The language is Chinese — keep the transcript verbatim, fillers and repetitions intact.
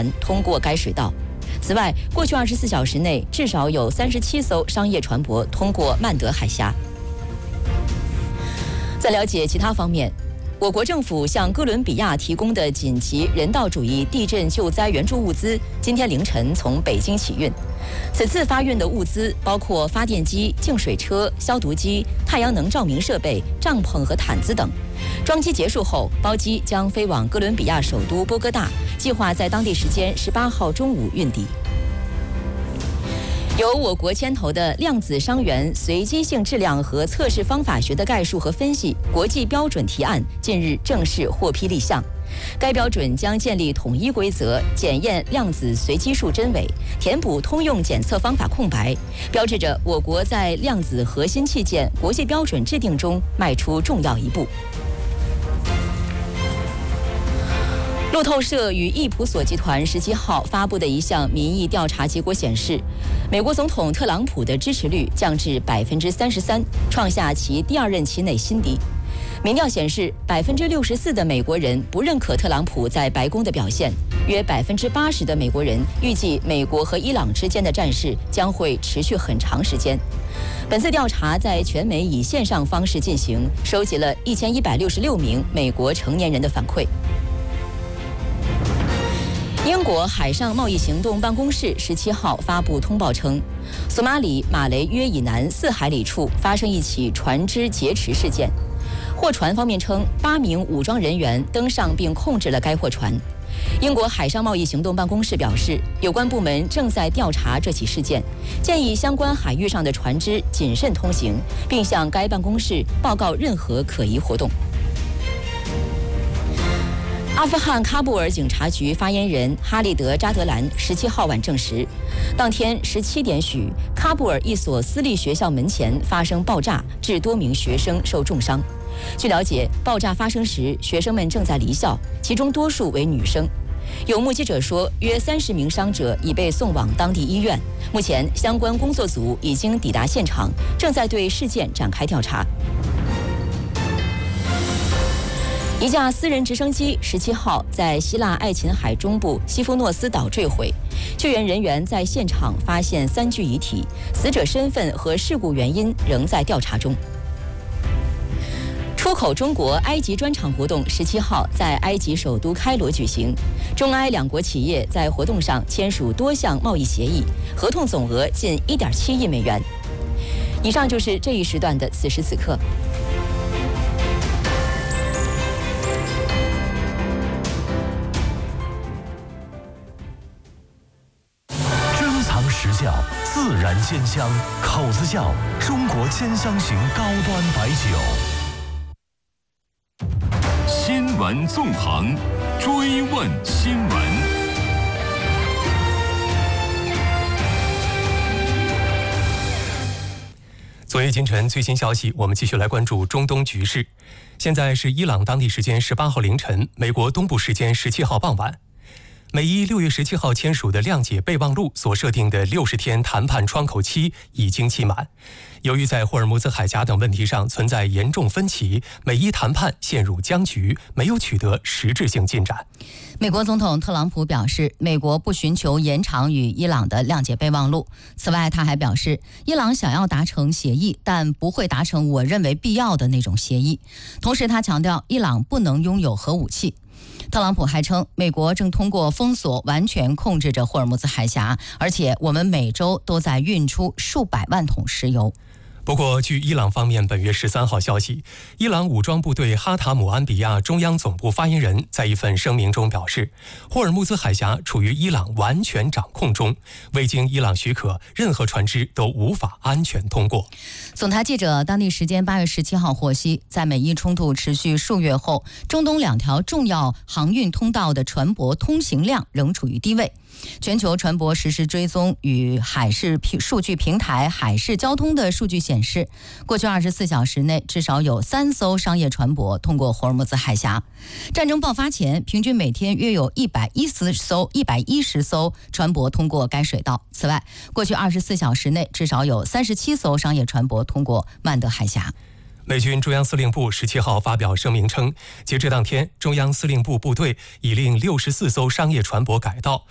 船通过该水道。此外，过去二十四小时内至少有三十七艘商业船舶通过曼德海峡。在了解其他方面，我国政府向哥伦比亚提供的紧急人道主义地震救灾援助物资，今天凌晨从北京起运。此次发运的物资包括发电机、净水车、消毒机、太阳能照明设备、帐篷和毯子等。装机结束后，包机将飞往哥伦比亚首都波哥大，计划在当地时间十八号中午运抵。由我国牵头的量子伤员随机性质量和测试方法学的概述和分析国际标准提案近日正式获批立项。该标准将建立统一规则，检验量子随机数真伪，填补通用检测方法空白，标志着我国在量子核心器件国际标准制定中迈出重要一步。路透社与易普索集团十七号发布的一项民意调查结果显示，美国总统特朗普的支持率降至百分之三十三，创下其第二任期内新低。民调显示，百分之六十四的美国人不认可特朗普在白宫的表现，约百分之八十的美国人预计美国和伊朗之间的战事将会持续很长时间。本次调查在全美以线上方式进行，收集了一千一百六十六名美国成年人的反馈。英国海上贸易行动办公室十七号发布通报称，索马里马雷约以南四海里处发生一起船只劫持事件。货船方面称，八名武装人员登上并控制了该货船。英国海上贸易行动办公室表示，有关部门正在调查这起事件，建议相关海域上的船只谨慎通行，并向该办公室报告任何可疑活动。阿富汗喀布尔警察局发言人哈利德·扎德兰十七号晚证实，当天十七点许，喀布尔一所私立学校门前发生爆炸，致多名学生受重伤。据了解，爆炸发生时，学生们正在离校，其中多数为女生。有目击者说，约三十名伤者已被送往当地医院。目前，相关工作组已经抵达现场，正在对事件展开调查。一架私人直升机十七号在希腊爱琴海中部西夫诺斯岛坠毁，救援人员在现场发现三具遗体，死者身份和事故原因仍在调查中。出口中国埃及专场活动十七号在埃及首都开罗举行，中埃两国企业在活动上签署多项贸易协议，合同总额近一点七亿美元。以上就是这一时段的此时此刻。 实窖自然鲜香，口子窖中国鲜香型高端白酒。 新闻纵横，追问新闻。 昨夜今晨最新消息，我们继续来关注中东局势。现在是伊朗当地时间十八号凌晨，美国东部时间十七号傍晚。美伊六月十七号签署的谅解备忘录所设定的六十天谈判窗口期已经期满。由于在霍尔木兹海峡等问题上存在严重分歧，美伊谈判陷入僵局，没有取得实质性进展。 美国总统特朗普表示，美国不寻求延长与伊朗的谅解备忘录。此外，他还表示，伊朗想要达成协议，但不会达成我认为必要的那种协议。同时，他强调，伊朗不能拥有核武器。特朗普还称，美国正通过封锁完全控制着霍尔木兹海峡，而且我们每周都在运出数百万桶石油。 不过，据伊朗方面本月十三号消息，伊朗武装部队哈塔姆安比亚中央总部发言人在一份声明中表示，霍尔木兹海峡处于伊朗完全掌控中，未经伊朗许可，任何船只都无法安全通过。 总台记者当地时间八月十七号获悉，在美伊冲突持续数月后，中东两条重要航运通道的船舶通行量仍处于低位。全球船舶实时追踪与海事数据平台海事交通的数据显示，过去二十四小时内至少有三艘商业船舶通过霍尔木兹海峡。战争爆发前，平均每天约有一百一十艘一百一十艘船舶通过该水道。此外，过去二十四小时内至少有三十七艘商业船舶通过曼德海峡。 美军中央司令部十七号发表声明称，截至当天，中央司令部部队已令六十四艘商业船舶改道，